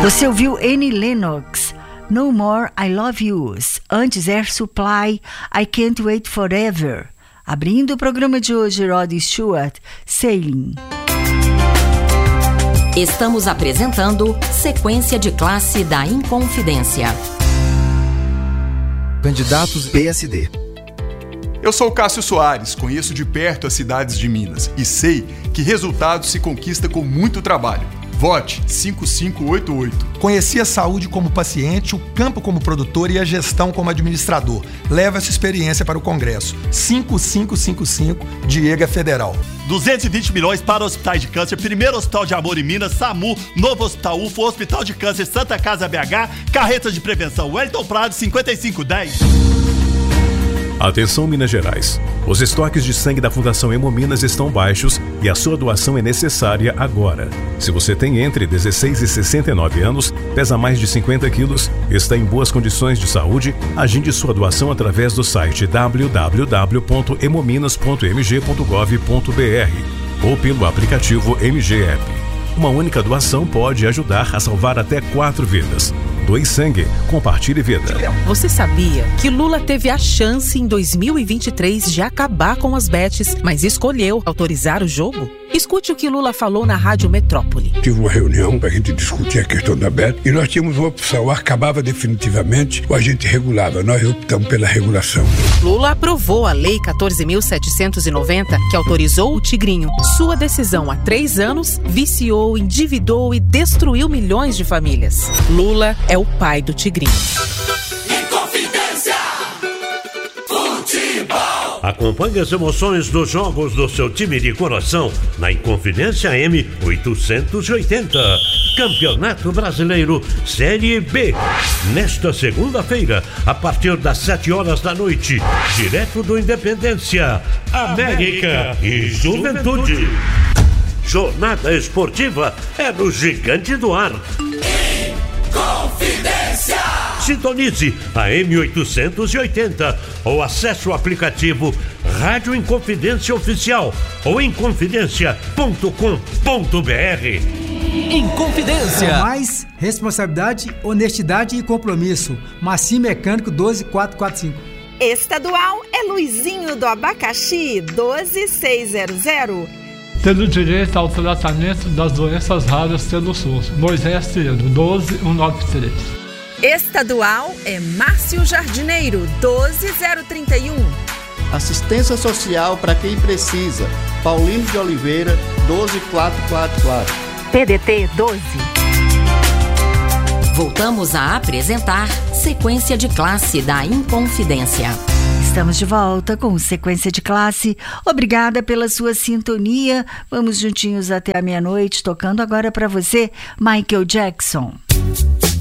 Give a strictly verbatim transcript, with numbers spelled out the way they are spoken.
Você ouviu Annie Lennox, No More I Love You. Antes, Air Supply, I Can't Wait Forever. Abrindo o programa de hoje, Rod Stewart, Sailing. Estamos apresentando Sequência de Classe da Inconfidência. Candidatos P S D. Eu sou Cássio Soares, conheço de perto as cidades de Minas e sei que resultados se conquista com muito trabalho. Vote cinco cinco oito oito. Conheci a saúde como paciente, o campo como produtor e a gestão como administrador. Leva essa experiência para o Congresso. cinco cinco cinco cinco, Diego Federal. duzentos e vinte milhões para hospitais de câncer, primeiro Hospital de Amor em Minas, SAMU, Novo Hospital U F O, Hospital de Câncer Santa Casa B H, Carretas de Prevenção Wellington Prado cinquenta e cinco dez. Atenção, Minas Gerais. Os estoques de sangue da Fundação Hemominas estão baixos e a sua doação é necessária agora. Se você tem entre dezesseis e sessenta e nove anos, pesa mais de cinquenta quilos, está em boas condições de saúde, agende sua doação através do site w w w ponto hemominas ponto m g ponto gov ponto b r ou pelo aplicativo M G App. Uma única doação pode ajudar a salvar até quatro vidas. Doe sangue, compartilhe vida. Você sabia que Lula teve a chance em dois mil e vinte e três de acabar com as bets, mas escolheu autorizar o jogo? Escute o que Lula falou na Rádio Metrópole. Tive uma reunião para a gente discutir a questão da bet e nós tínhamos uma opção, acabava definitivamente ou a gente regulava. Nós optamos pela regulação. Lula aprovou a Lei quatorze mil setecentos e noventa, que autorizou o Tigrinho. Sua decisão há três anos viciou, endividou e destruiu milhões de famílias. Lula é o pai do Tigrinho. Acompanhe as emoções dos jogos do seu time de coração na Inconfidência M oitocentos e oitenta. Campeonato Brasileiro Série B. Nesta segunda-feira, a partir das sete horas da noite, direto do Independência, América e Juventude. Jornada esportiva é no Gigante do Ar. Inconfidência! Sintonize a M oitocentos e oitenta ou acesse o aplicativo Rádio Inconfidência Oficial ou inconfidência ponto com ponto b r. Inconfidência. É mais responsabilidade, honestidade e compromisso. Massim Mecânico doze mil quatrocentos e quarenta e cinco. Estadual é Luizinho do Abacaxi doze mil seiscentos. Tendo direito ao tratamento das doenças raras pelo SUS. Moisés Cedo, doze mil cento e noventa e três. Estadual é Márcio Jardineiro, doze mil trinta e um. Assistência Social para quem precisa, Paulino de Oliveira, doze mil quatrocentos e quarenta e quatro. P D T doze. Voltamos a apresentar Sequência de Classe da Inconfidência. Estamos de volta com Sequência de Classe. Obrigada pela sua sintonia. Vamos juntinhos até a meia-noite, tocando agora para você Michael Jackson.